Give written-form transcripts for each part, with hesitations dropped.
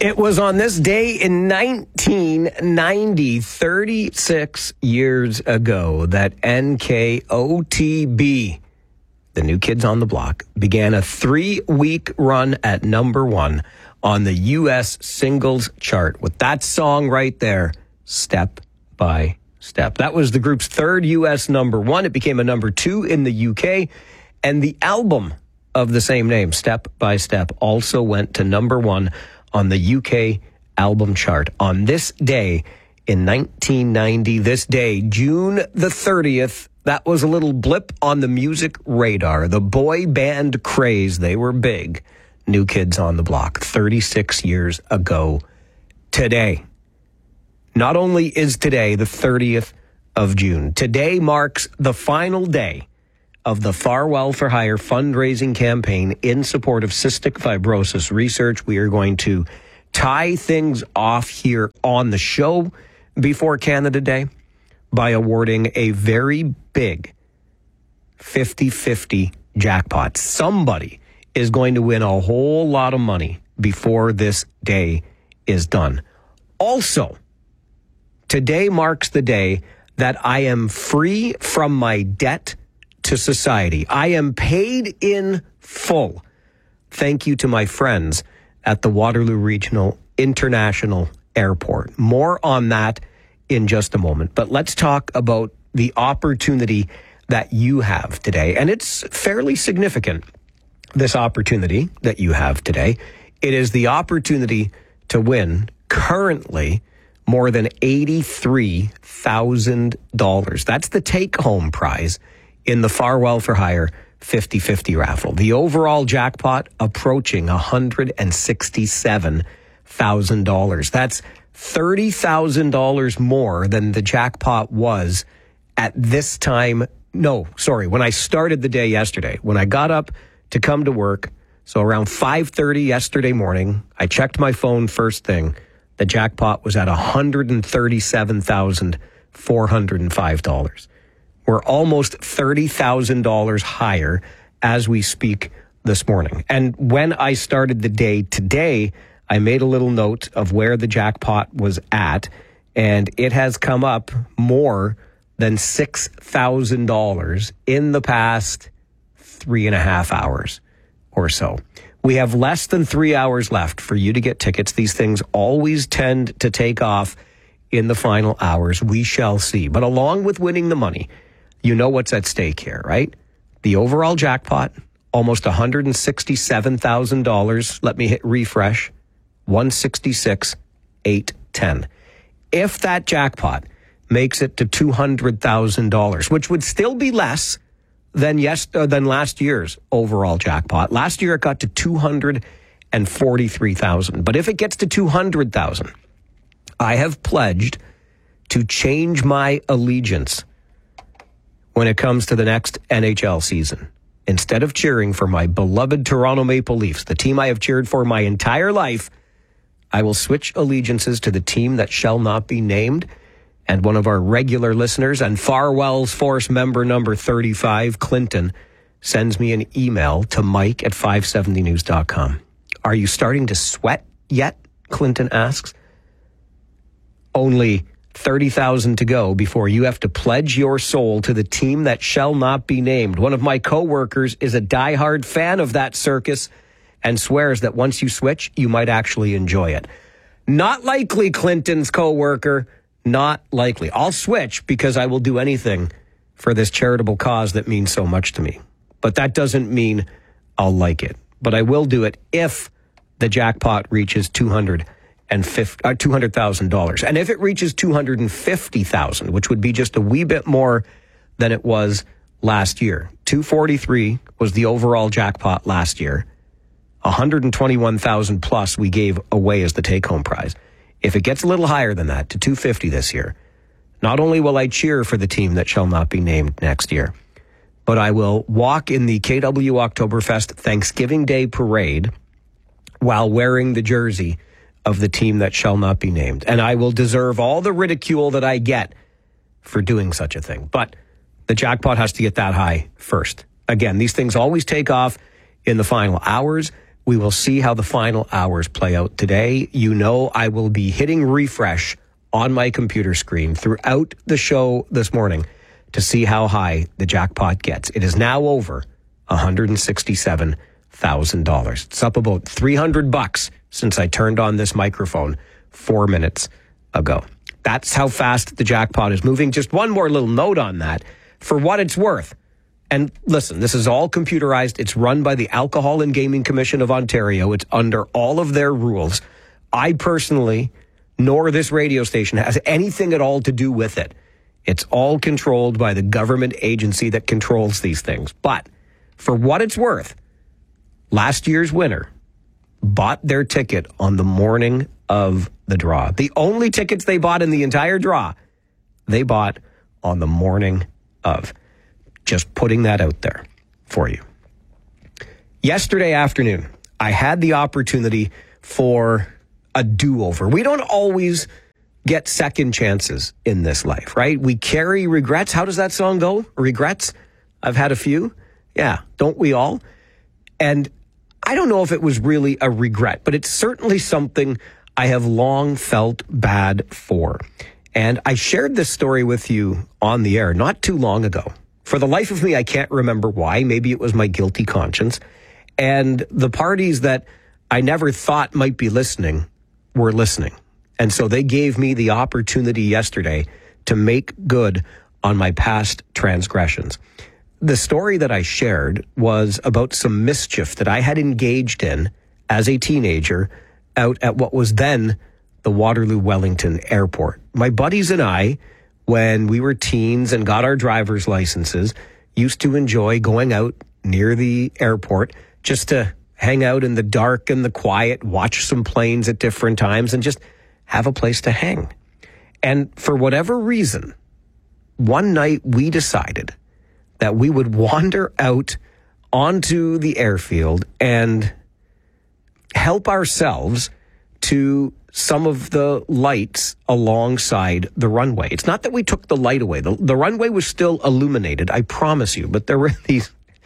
It was on this day in 1990, 36 years ago, that NKOTB, the New Kids on the Block, began a 3-week run at number 1 on the U.S. singles chart with that song right there, Step by Step. That was the group's third U.S. number 1. It became a number 2 in the U.K., and the album of the same name, Step by Step, also went to number 1 on the UK album chart. On this day in 1990, this day, June the 30th, that was a little blip on the music radar. The boy band craze, they were big. New Kids on the Block, 36 years ago today. Not only is today the 30th of June, today marks the final day of the Farwell for Hire fundraising campaign in support of cystic fibrosis research. We are going to tie things off here on the show before Canada Day by awarding a very big 50-50 jackpot. Somebody is going to win a whole lot of money before this day is done. Also, today marks the day that I am free from my debt to society. I am paid in full. Thank you to my friends at the Waterloo Regional International Airport. More on that in just a moment. But let's talk about the opportunity that you have today. And it's fairly significant, this opportunity that you have today. It is the opportunity to win currently more than $83,000. That's the take-home prize in the Farwell for Hire 50-50 raffle. The overall jackpot approaching $167,000. That's $30,000 more than the jackpot was at this time. No, sorry, when I started the day yesterday, when I got up to come to work, so around 5:30 yesterday morning, I checked my phone first thing. The jackpot was at $137,405. We're almost $30,000 higher as we speak this morning. And when I started the day today, I made a little note of where the jackpot was at, and it has come up more than $6,000 in the past 3.5 hours or so. We have less than 3 hours left for you to get tickets. These things always tend to take off in the final hours. We shall see. But along with winning the money, you know what's at stake here, right? The overall jackpot, almost $167,000. Let me hit refresh. 166,810. If that jackpot makes it to $200,000, which would still be less than last year's overall jackpot. Last year it got to $243,000. But if it gets to $200,000, I have pledged to change my allegiance when it comes to the next NHL season. Instead of cheering for my beloved Toronto Maple Leafs, the team I have cheered for my entire life, I will switch allegiances to the team that shall not be named. And one of our regular listeners and Farwell's Force member number 35, Clinton, sends me an email to mike@570news.com. Are you starting to sweat yet? Clinton asks. Only 30,000 to go before you have to pledge your soul to the team that shall not be named. One of my coworkers is a diehard fan of that circus and swears that once you switch, you might actually enjoy it. Not likely, Clinton's coworker. Not likely. I'll switch because I will do anything for this charitable cause that means so much to me. But that doesn't mean I'll like it. But I will do it if the jackpot reaches $200,000. And if it reaches $250,000, which would be just a wee bit more than it was last year. 243 was the overall jackpot last year. 121,000 plus we gave away as the take-home prize. If it gets a little higher than that, to 250 this year, not only will I cheer for the team that shall not be named next year, but I will walk in the KW Oktoberfest Thanksgiving Day Parade while wearing the jersey of the team that shall not be named. And I will deserve all the ridicule that I get for doing such a thing. But the jackpot has to get that high first. Again, these things always take off in the final hours. We will see how the final hours play out today. You know, I will be hitting refresh on my computer screen throughout the show this morning to see how high the jackpot gets. It is now over $167,000. It's up about $300 since I turned on this microphone 4 minutes ago. That's how fast the jackpot is moving. Just one more little note on that. For what it's worth, and listen, this is all computerized. It's run by the Alcohol and Gaming Commission of Ontario. It's under all of their rules. I personally, nor this radio station, has anything at all to do with it. It's all controlled by the government agency that controls these things. But for what it's worth, last year's winner bought their ticket on the morning of the draw. The only tickets they bought in the entire draw, they bought on the morning of. Just putting that out there for you. Yesterday afternoon, I had the opportunity for a do-over. We don't always get second chances in this life, right? We carry regrets. How does that song go? Regrets? I've had a few. Yeah, don't we all? And I don't know if it was really a regret, but it's certainly something I have long felt bad for. And I shared this story with you on the air not too long ago. For the life of me, I can't remember why. Maybe it was my guilty conscience. And the parties that I never thought might be listening were listening. And so they gave me the opportunity yesterday to make good on my past transgressions. The story that I shared was about some mischief that I had engaged in as a teenager out at what was then the Waterloo Wellington Airport. My buddies and I, when we were teens and got our driver's licenses, used to enjoy going out near the airport just to hang out in the dark and the quiet, watch some planes at different times, and just have a place to hang. And for whatever reason, one night we decided that we would wander out onto the airfield and help ourselves to some of the lights alongside the runway. It's not that we took the light away. The runway was still illuminated, I promise you, but there were these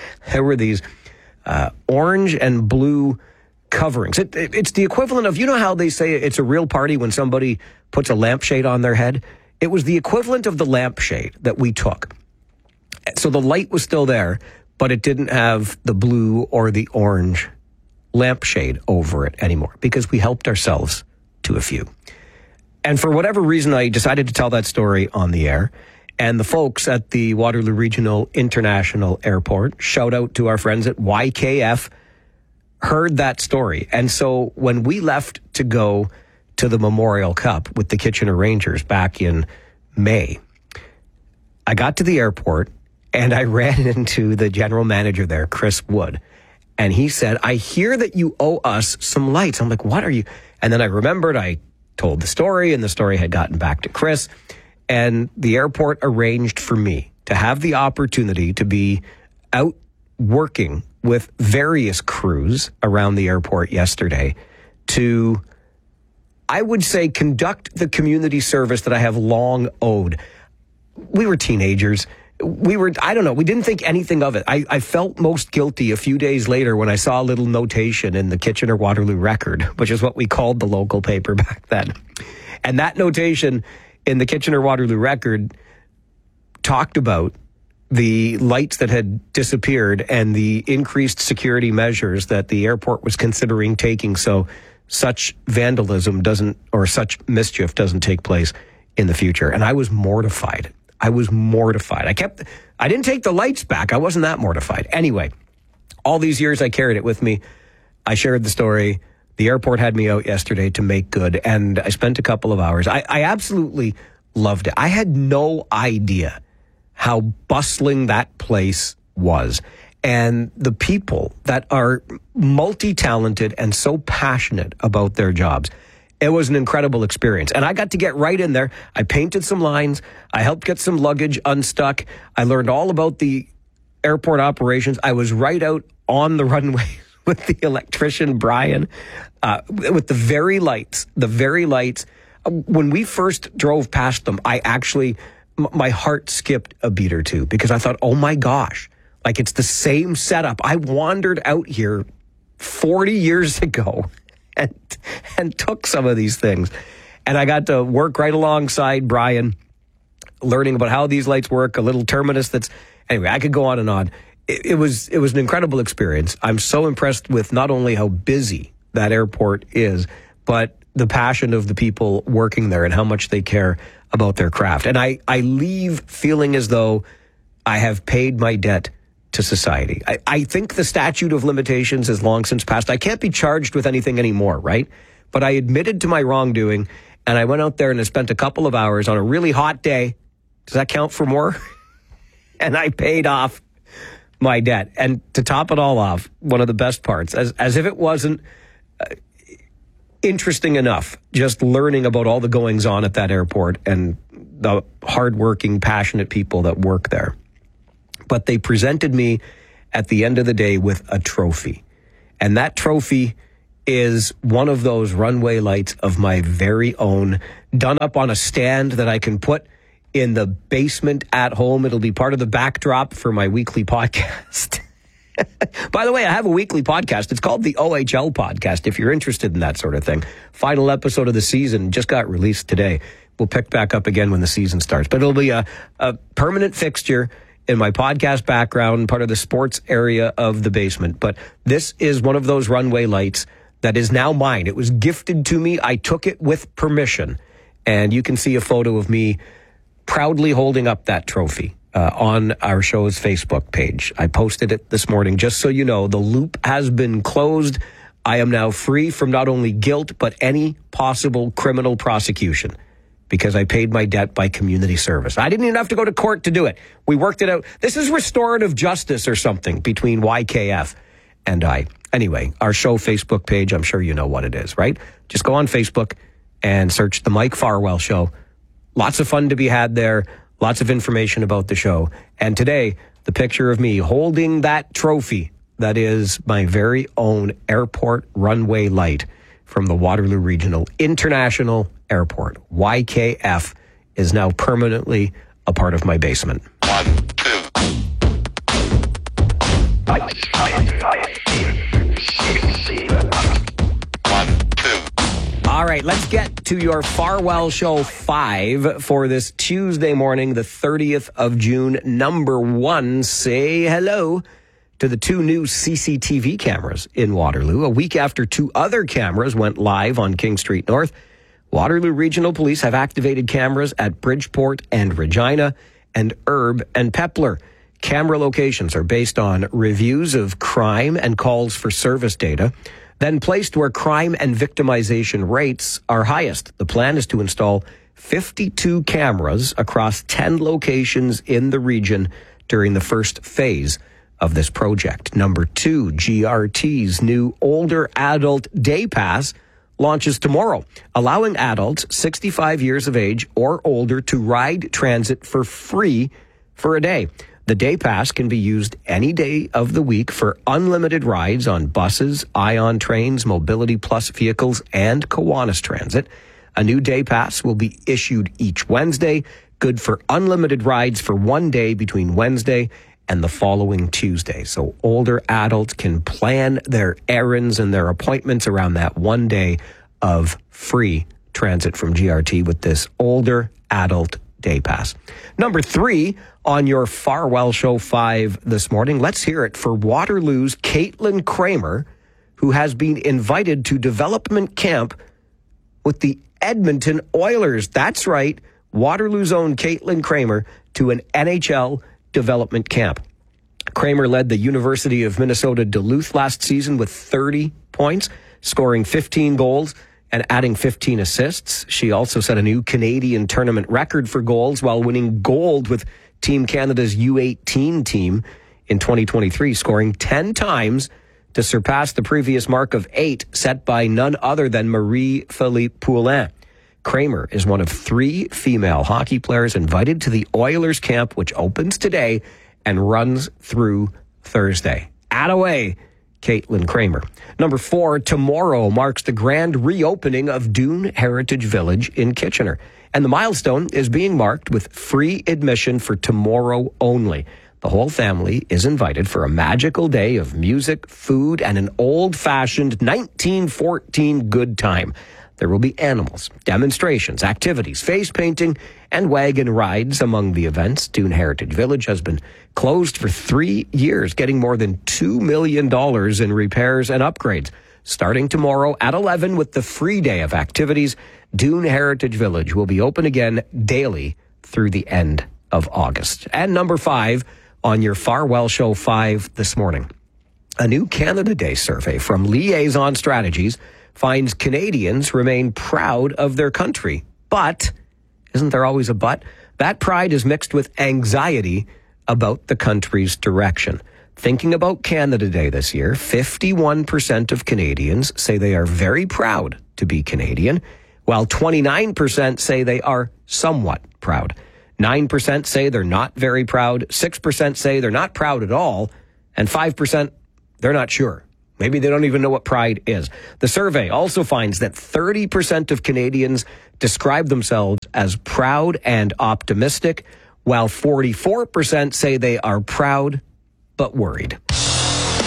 orange and blue coverings. It's the equivalent of, you know how they say it's a real party when somebody puts a lampshade on their head? It was the equivalent of the lampshade that we took. So the light was still there, but it didn't have the blue or the orange lampshade over it anymore because we helped ourselves to a few. And for whatever reason, I decided to tell that story on the air. And the folks at the Waterloo Regional International Airport, shout out to our friends at YKF, heard that story. And so when we left to go to the Memorial Cup with the Kitchener Rangers back in May, I got to the airport and I ran into the general manager there, Chris Wood. And he said, I hear that you owe us some lights. I'm like, what are you? And then I remembered I told the story, and the story had gotten back to Chris. And the airport arranged for me to have the opportunity to be out working with various crews around the airport yesterday to, I would say, conduct the community service that I have long owed. We were teenagers. I don't know, we didn't think anything of it. I felt most guilty a few days later when I saw a little notation in the Kitchener-Waterloo Record, which is what we called the local paper back then. And that notation in the Kitchener-Waterloo Record talked about the lights that had disappeared and the increased security measures that the airport was considering taking so such vandalism or such mischief doesn't take place in the future. And I was mortified. I didn't take the lights back. I wasn't that mortified. Anyway, all these years I carried it with me. I shared the story. The airport had me out yesterday to make good, and I spent a couple of hours. I absolutely loved it. I had no idea how bustling that place was. And the people that are multi-talented and so passionate about their jobs. It was an incredible experience. And I got to get right in there. I painted some lines. I helped get some luggage unstuck. I learned all about the airport operations. I was right out on the runway with the electrician, Brian, with the very lights. When we first drove past them, my heart skipped a beat or two because I thought, oh my gosh, like it's the same setup. I wandered out here 40 years ago and took some of these things. And I got to work right alongside Brian, learning about how these lights work, a little terminus anyway, I could go on and on. It was an incredible experience. I'm so impressed with not only how busy that airport is, but the passion of the people working there and how much they care about their craft. And I leave feeling as though I have paid my debt to society. I think the statute of limitations has long since passed. I can't be charged with anything anymore, right? But I admitted to my wrongdoing, and I went out there and I spent a couple of hours on a really hot day. Does that count for more? And I paid off my debt. And to top it all off, one of the best parts, as if it wasn't interesting enough, just learning about all the goings on at that airport and the hardworking, passionate people that work there. But they presented me at the end of the day with a trophy. And that trophy is one of those runway lights of my very own, done up on a stand that I can put in the basement at home. It'll be part of the backdrop for my weekly podcast. By the way, I have a weekly podcast. It's called the OHL Podcast, if you're interested in that sort of thing. Final episode of the season just got released today. We'll pick back up again when the season starts. But it'll be a permanent fixture in my podcast background, part of the sports area of the basement. But this is one of those runway lights that is now mine. It was gifted to me. I took it with permission. And you can see a photo of me proudly holding up that trophy on our show's Facebook page. I posted it this morning. Just so you know, the loop has been closed. I am now free from not only guilt, but any possible criminal prosecution, because I paid my debt by community service. I didn't even have to go to court to do it. We worked it out. This is restorative justice or something between YKF and I. Anyway, our show Facebook page, I'm sure you know what it is, right? Just go on Facebook and search The Mike Farwell Show. Lots of fun to be had there. Lots of information about the show. And today, the picture of me holding that trophy that is my very own airport runway light from the Waterloo Regional International Airport. YKF is now permanently a part of my basement. 1, 2. All right, let's get to your Farwell Show 5 for this Tuesday morning, the 30th of June. Number 1, say hello to the 2 new CCTV cameras in Waterloo. A week after 2 other cameras went live on King Street North, Waterloo Regional Police have activated cameras at Bridgeport and Regina and Erb and Pepler. Camera locations are based on reviews of crime and calls for service data, then placed where crime and victimization rates are highest. The plan is to install 52 cameras across 10 locations in the region during the first phase of this project. Number 2, GRT's new older adult day pass launches tomorrow, allowing adults 65 years of age or older to ride transit for free for a day. The day pass can be used any day of the week for unlimited rides on buses, Ion trains, Mobility Plus vehicles, and Kiwanis Transit. A new day pass will be issued each Wednesday, good for unlimited rides for one day between Wednesday and the following Tuesday. So older adults can plan their errands and their appointments around that one day of free transit from GRT with this older adult day pass. Number 3 on your Farwell Show 5 this morning. Let's hear it for Waterloo's Caitlin Kramer, who has been invited to development camp with the Edmonton Oilers. That's right, Waterloo's own Caitlin Kramer to an NHL development camp. Kramer led the University of Minnesota Duluth last season with 30 points, scoring 15 goals and adding 15 assists. She also set a new Canadian tournament record for goals while winning gold with Team Canada's U18 team in 2023, scoring 10 times to surpass the previous mark of 8 set by none other than Marie-Philippe Poulin. Kramer is one of 3 female hockey players invited to the Oilers camp, which opens today and runs through Thursday. Attaway, Caitlin Kramer. Number 4, tomorrow marks the grand reopening of Dune Heritage Village in Kitchener. And the milestone is being marked with free admission for tomorrow only. The whole family is invited for a magical day of music, food, and an old-fashioned 1914 good time. There will be animals, demonstrations, activities, face painting, and wagon rides among the events. Doon Heritage Village has been closed for 3 years, getting more than $2 million in repairs and upgrades. Starting tomorrow at 11 with the free day of activities, Doon Heritage Village will be open again daily through the end of August. And number 5 on your Farwell Show 5 this morning. A new Canada Day survey from Liaison Strategies finds Canadians remain proud of their country. But, isn't there always a but? That pride is mixed with anxiety about the country's direction. Thinking about Canada Day this year, 51% of Canadians say they are very proud to be Canadian, while 29% say they are somewhat proud. 9% say they're not very proud, 6% say they're not proud at all, and 5% they're not sure. Maybe they don't even know what pride is. The survey also finds that 30% of Canadians describe themselves as proud and optimistic, while 44% say they are proud but worried.